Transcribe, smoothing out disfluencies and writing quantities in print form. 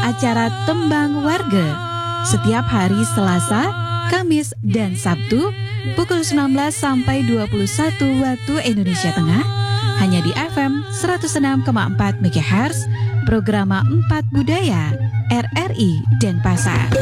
acara Tembang Warga setiap hari Selasa, Kamis, dan Sabtu pukul 19 sampai 21 waktu Indonesia Tengah hanya di FM 106,4 MHz, Programa 4 Budaya RRI Denpasar.